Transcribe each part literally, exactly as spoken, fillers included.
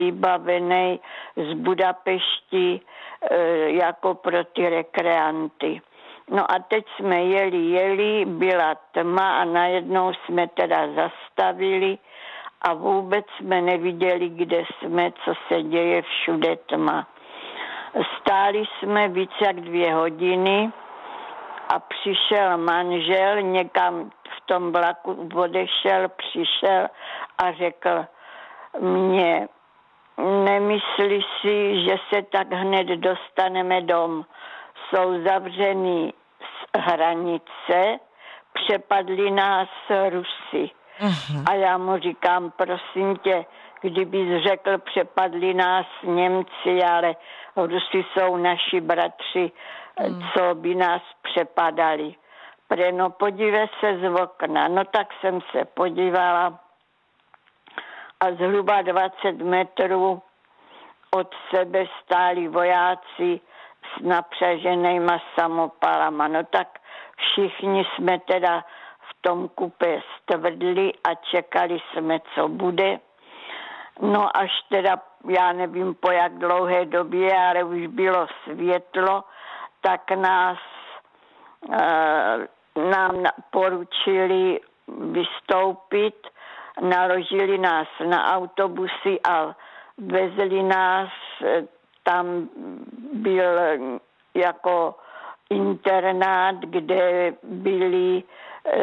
vybavený z Budapešti jako pro ty rekreanty. No a teď jsme jeli, jeli, byla tma a najednou jsme teda zastavili a vůbec jsme neviděli, kde jsme, co se děje, všude tma. Stáli jsme víc jak dvě hodiny a přišel manžel, někam v tom vlaku odešel, přišel a řekl mně, nemyslí si, že se tak hned dostaneme dom. Jsou zavřený hranice, přepadli nás Rusy. Uh-huh. A já mu říkám, prosím tě, kdybys řekl, přepadli nás Němci, ale Rusy jsou naši bratři, uh-huh. co by nás přepadali. Pre, no podívej se z okna. No tak jsem se podívala a zhruba dvacet metrů od sebe stáli vojáci s napřaženýma samopalama. No tak všichni jsme teda v tom kupé stvrdli a čekali jsme, co bude. No až teda, já nevím po jak dlouhé době, ale už bylo světlo, tak nás e, nám poručili vystoupit, naložili nás na autobusy a vezli nás, tam byl jako internát, kde byli e,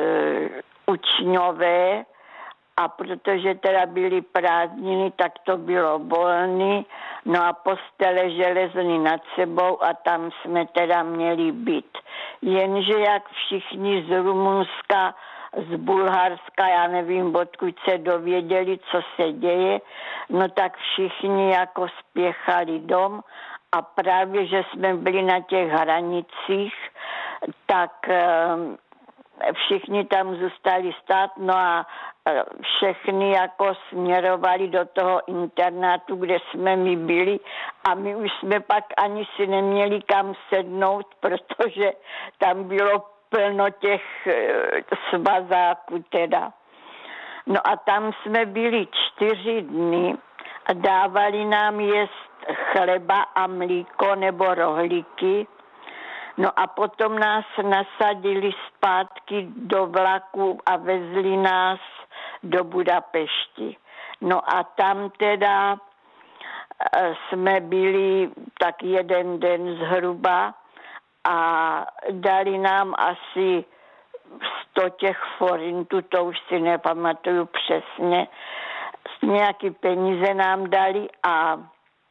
učňové a protože teda byly prázdniny, tak to bylo volný, no a postele železny nad sebou a tam jsme teda měli být. Jenže jak všichni z Rumunska, z Bulharska, já nevím, odkud se dověděli, co se děje, no tak všichni jako spěchali dom a právě, že jsme byli na těch hranicích, tak všichni tam zůstali stát, no a všechny jako směrovali do toho internátu, kde jsme my byli a my už jsme pak ani si neměli kam sednout, protože tam bylo plno těch svazáků teda. No a tam jsme byli čtyři dny a dávali nám jíst chleba a mlíko nebo rohlíky. No a potom nás nasadili zpátky do vlaku a vezli nás do Budapešti. No a tam teda jsme byli tak jeden den zhruba a dali nám asi sto těch forintů, to už si nepamatuju přesně. Nějaký peníze nám dali a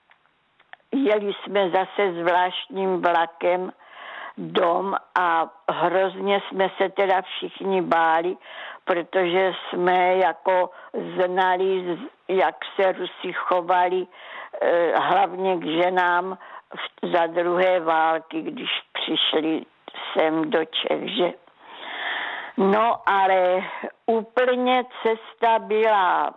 jeli jsme zase zvláštním vlakem dom a hrozně jsme se teda všichni báli, protože jsme jako znali, jak se Rusi chovali, hlavně k ženám za druhé války, když přišli sem do Čech, že? No, ale úplně cesta byla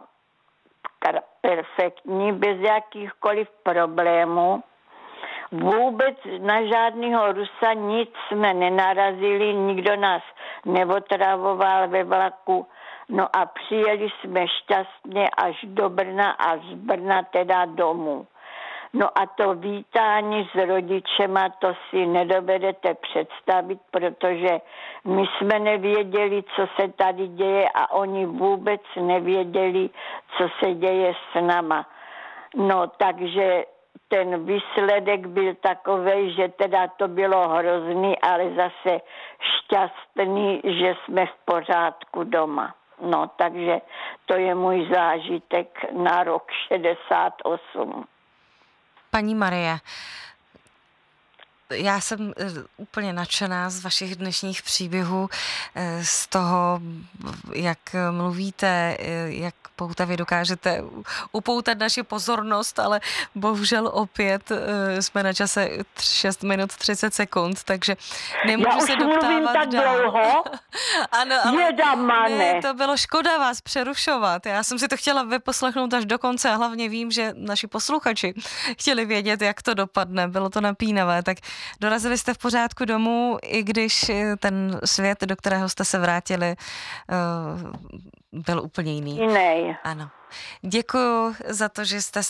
perfektní, bez jakýchkoliv problémů. Vůbec na žádného Rusa nic jsme nenarazili, nikdo nás neotravoval ve vlaku. No a přijeli jsme šťastně až do Brna a z Brna teda domů. No a to vítání s rodičema, to si nedovedete představit, protože my jsme nevěděli, co se tady děje a oni vůbec nevěděli, co se děje s náma. No takže ten výsledek byl takovej, že teda to bylo hrozný, ale zase šťastný, že jsme v pořádku doma. No takže to je můj zážitek na rok šedesát osm. Paní Marie, já jsem úplně nadšená z vašich dnešních příběhů, z toho, jak mluvíte, jak poutavě dokážete upoutat naši pozornost, ale bohužel opět jsme na čase šest minut třicet sekund, takže nemůžu se doptávat tak dál. Dlouho. Ano, ale ne, to bylo škoda vás přerušovat. Já jsem si to chtěla vyposlechnout až do konce a hlavně vím, že naši posluchači chtěli vědět, jak to dopadne. Bylo to napínavé, tak dorazili jste v pořádku domů, i když ten svět, do kterého jste se vrátili, byl úplně jiný. Jiný. Ano. Děkuji za to, že jste